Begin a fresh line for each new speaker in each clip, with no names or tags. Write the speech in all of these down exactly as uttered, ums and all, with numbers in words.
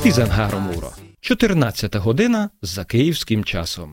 tizenhárom óra. чотирнадцята година за kиївським часом.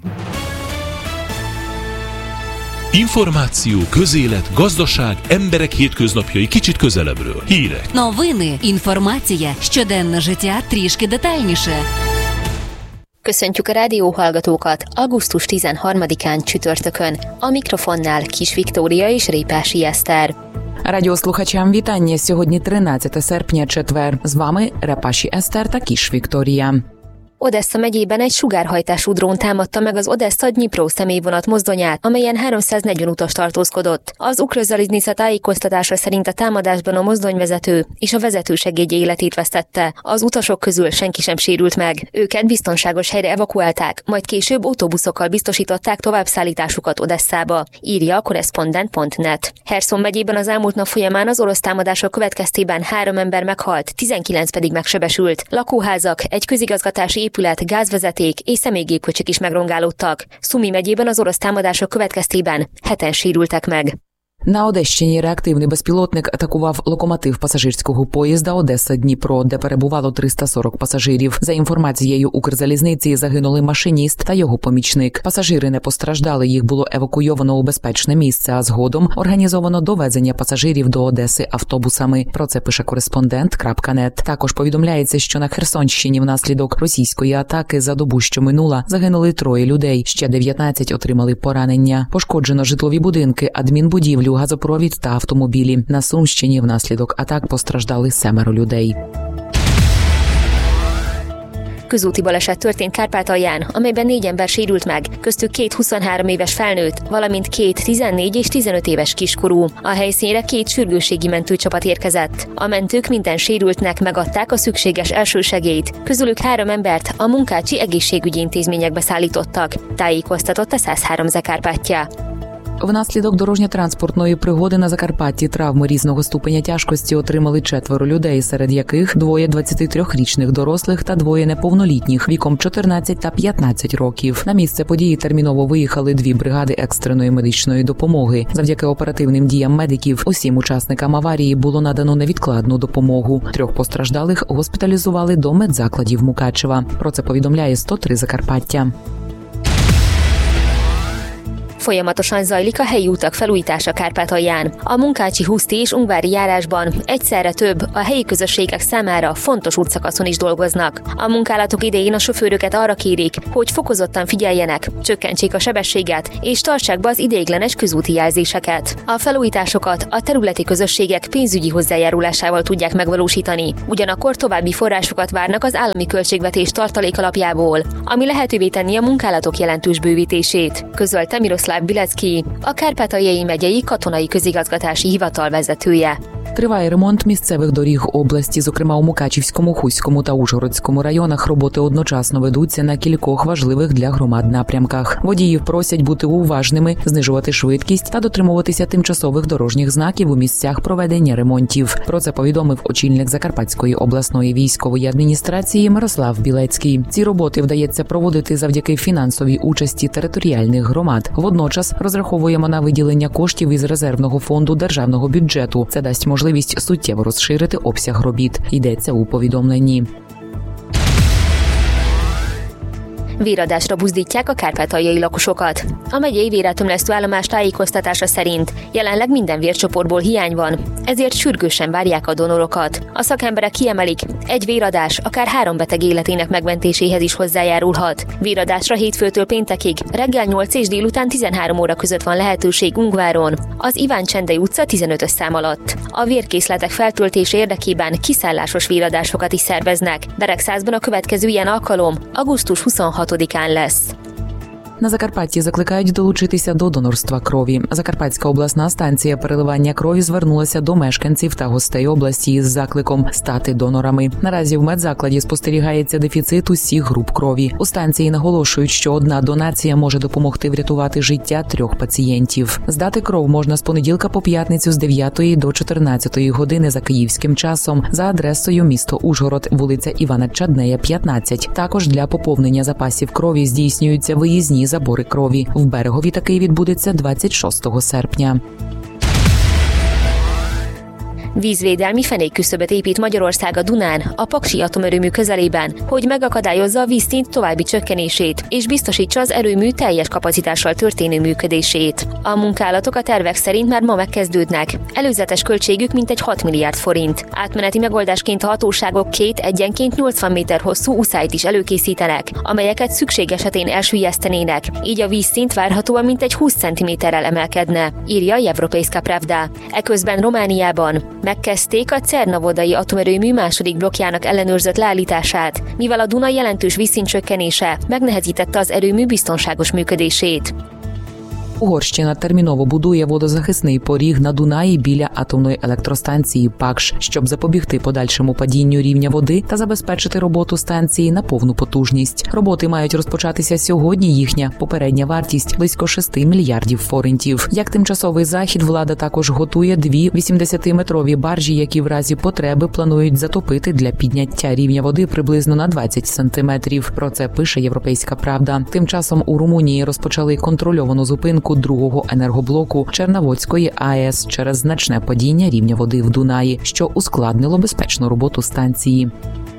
Információ, közélet, gazdaság, emberek hétköznapjai kicsit közelebbről. Hírek.
Новини, інформація, щоденне життя трішки детальніше.
Köszöntjük a rádióhallgatókat augusztus tizenharmadikán csütörtökön. A mikrofonnál Kis Viktória és Répási Eszter.
Радіослухачам вітання. Сьогодні тринадцяте серпня, четвер. З вами Репаші Eszter та Kis Viktória.
Odessa megyében egy sugárhajtású drón támadta meg az Odessa-Dnyipro személyvonat mozdonyát, amelyen háromszáznegyven utas tartózkodott. Az Ukrzaliznica tájékoztatása szerint a támadásban a mozdonyvezető és a vezetősegédje életét vesztette. Az utasok közül senki sem sérült meg. Őket biztonságos helyre evakuálták, majd később autóbuszokkal biztosították továbbszállításukat Odesszába, írja a korrespondent pont net. Herszon megyében az elmúlt nap folyamán az orosz támadások következtében három ember meghalt, tizenkilenc pedig megsebesült. Lakóházak, egy közigazgatási épület, gázvezeték és személygépkocsik is megrongálódtak. Szumi megyében az orosz támadások következtében heten sérültek meg.
На Одещині реактивний безпілотник атакував локомотив пасажирського поїзда Одеса-Дніпро, де перебувало триста сорок пасажирів. За інформацією Укрзалізниці, загинули машиніст та його помічник. Пасажири не постраждали, їх було евакуйовано у безпечне місце, а згодом організовано довезення пасажирів до Одеси автобусами. Про це пише кореспондент крапка нет. Також повідомляється, що на Херсонщині внаслідок російської атаки за добу, що минула, загинули троє людей, ще дев'ятнадцять отримали поранення. Пошкоджено житлові будинки, адмінбудівлю, газопровід та автомобілі. На Сумщині внаслідок атак постраждали семеро людей.
Közúti baleset történt Kárpátalján, amelyben négy ember sérült meg, köztük két huszonhárom éves felnőtt, valamint két tizennégy és tizenöt éves kiskorú. A helyszínre két sürgősségi mentőcsapat érkezett. A mentők minden sérültnek megadták a szükséges elsősegélyt, közülük három embert a munkácsi egészségügyi intézményekbe szállítottak, tájékoztatott a száz három Zakárpátja.
Внаслідок дорожньо-транспортної пригоди на Закарпатті травми різного ступеня тяжкості отримали четверо людей, серед яких двоє двадцятитрирічних дорослих та двоє неповнолітніх віком чотирнадцять та п'ятнадцять років. На місце події терміново виїхали дві бригади екстреної медичної допомоги. Завдяки оперативним діям медиків усім учасникам аварії було надано невідкладну допомогу. Трьох постраждалих госпіталізували до медзакладів Мукачева. Про це повідомляє сто три Закарпаття.
Folyamatosan zajlik a helyi utak felújítása Kárpátalján. A Munkácsi, Huszti és Ungvári járásban egyszerre több, a helyi közösségek számára fontos útszakaszon is dolgoznak. A munkálatok idején a sofőröket arra kérik, hogy fokozottan figyeljenek, csökkentsék a sebességet és tartsák be az ideiglenes közúti jelzéseket. A felújításokat a területi közösségek pénzügyi hozzájárulásával tudják megvalósítani. Ugyanakkor további forrásokat várnak az állami költségvetés tartalék alapjából, ami lehetővé tenni a munkálatok jelentős bővítését, közölte Miroszláv Bilecki, a Kárpátaljai megyei katonai közigazgatási hivatal vezetője.
Триває ремонт місцевих доріг області, зокрема у Мукачівському, Хуському та Ужгородському районах роботи одночасно ведуться на кількох важливих для громад напрямках. Водіїв просять бути уважними, знижувати швидкість та дотримуватися тимчасових дорожніх знаків у місцях проведення ремонтів. Про це повідомив очільник Закарпатської обласної військової адміністрації Мирослав Білецький. Ці роботи вдається проводити завдяки фінансовій участі територіальних громад. Водночас розраховуємо на виділення коштів із резервного фонду державного бюджету. Це дасть можливість можливість суттєво розширити обсяг робіт, йдеться у повідомленні.
Véradásra buzdítják a kárpátaljai lakosokat. A megyei véreltömlesztő állomás tájékoztatása szerint jelenleg minden vércsoportból hiány van, ezért sürgősen várják a donorokat. A szakemberek kiemelik, egy véradás akár három beteg életének megmentéséhez is hozzájárulhat. Véradásra hétfőtől péntekig reggel nyolc és délután tizenhárom óra között van lehetőség Ungváron, az Iván Csendei utca tizenötös szám alatt. A vérkészletek feltöltése érdekében kiszállásos véradásokat is szerveznek. Beregszázban a következő ilyen alkalom augusztus huszonhatodikán lesz.
На Закарпатті закликають долучитися до донорства крові. Закарпатська обласна станція переливання крові звернулася до мешканців та гостей області із закликом стати донорами. Наразі в медзакладі спостерігається дефіцит усіх груп крові. У станції наголошують, що одна донація може допомогти врятувати життя трьох пацієнтів. Здати кров можна з понеділка по п'ятницю з дев'ятої до чотирнадцятої години за київським часом за адресою місто Ужгород, вулиця Івана Чаднея, п'ятнадцять. Також для поповнення запасів крові здійснюються виїзні забори крові. В Берегові такий відбудеться двадцять шостого серпня.
Vízvédelmi fenékküszöböt épít Magyarország a Dunán, a Paksi atomerőmű közelében, hogy megakadályozza a vízszint további csökkenését és biztosítsa az erőmű teljes kapacitással történő működését. A munkálatok a tervek szerint már ma megkezdődnek. Előzetes költségük mintegy hat milliárd forint. Átmeneti megoldásként a hatóságok két egyenként nyolcvan méter hosszú uszályt is előkészítenek, amelyeket szükség esetén elsüllyesztenének, így a vízszint várhatóan mintegy húsz centiméterrel emelkedne, írja Европейska Pravda. Eközben Romániában megkezdték a Cernavodai atomerőmű második blokkjának ellenőrzött leállítását, mivel a Duna jelentős vízszint csökkenése megnehezítette az erőmű biztonságos működését.
Угорщина терміново будує водозахисний поріг на Дунаї біля атомної електростанції Пакш, щоб запобігти подальшому падінню рівня води та забезпечити роботу станції на повну потужність. Роботи мають розпочатися сьогодні. Їхня попередня вартість – близько шести мільярдів форинтів. Як тимчасовий захід, влада також готує дві вісімдесятиметрові баржі, які в разі потреби планують затопити для підняття рівня води приблизно на двадцять сантиметрів. Про це пише Європейська Правда. Тим часом у Румунії розпочали контрольовану зупинку другого енергоблоку Черноводської АЕС через значне падіння рівня води в Дунаї, що ускладнило безпечну роботу станції.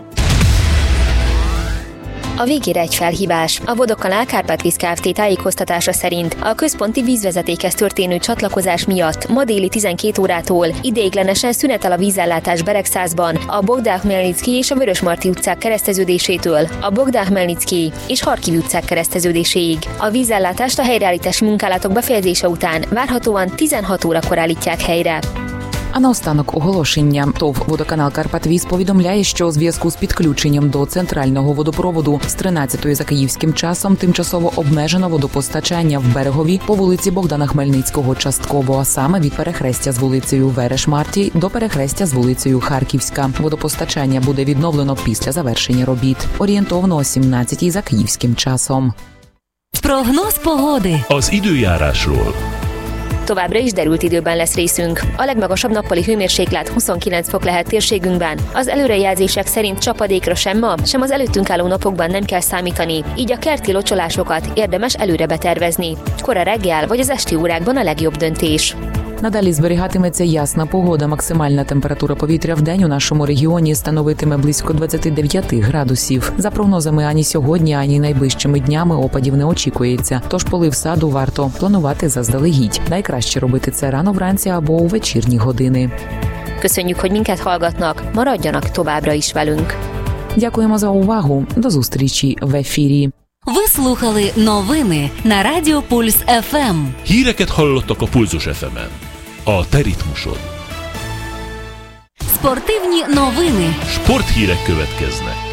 A végére egy felhívás. A Vodokkanál Kárpátvíz Kft. Tájékoztatása szerint a központi vízvezetékhez történő csatlakozás miatt ma déli tizenkét órától ideiglenesen szünetel a vízellátás Beregszászban, a Bogdán-Hmelnicki és a Vörösmarty utcák kereszteződésétől a Bogdán-Hmelnicki és Harkiv utcák kereszteződéséig. A vízellátást a helyreállítási munkálatok befejezése után várhatóan tizenhat órakor állítják helyre.
А наостанок оголошення. ТОВ «Водоканал Карпатвіз» повідомляє, що у зв'язку з підключенням до центрального водопроводу з тринадцятої за київським часом тимчасово обмежено водопостачання в Берегові по вулиці Богдана Хмельницького частково, а саме від перехрестя з вулицею Вереш-Марті до перехрестя з вулицею Харківська. Водопостачання буде відновлено після завершення робіт. Орієнтовно о сімнадцятій за київським часом.
Прогноz pogody.
Az időjárásról.
Továbbra is derült időben lesz részünk. A legmagasabb nappali hőmérséklet huszonkilenc fok lehet térségünkben. Az előrejelzések szerint csapadékra sem ma, sem az előttünk álló napokban nem kell számítani, így a kerti locsolásokat érdemes előre betervezni. Kora reggel vagy az esti órákban a legjobb döntés.
Надалі зберігатиметься ясна погода. Максимальна температура повітря в день у нашому регіоні становитиме близько двадцять дев'ять градусів. За прогнозами, ані сьогодні, ані найближчими днями опадів не очікується. Тож полив саду варто планувати заздалегідь. Найкраще робити це рано вранці або у вечірні години.
Köszönjük, hogy minket hallgatnak. Maradjanak továbbra is velünk.
Дякуємо за увагу. До зустрічі в ефірі.
Ви слухали новини на Радіо Пульс еф ем.
Híreket hallottak a Pulzus еф емен. A te ritmusod.
Спортивні новини.
Sporthírek következnek.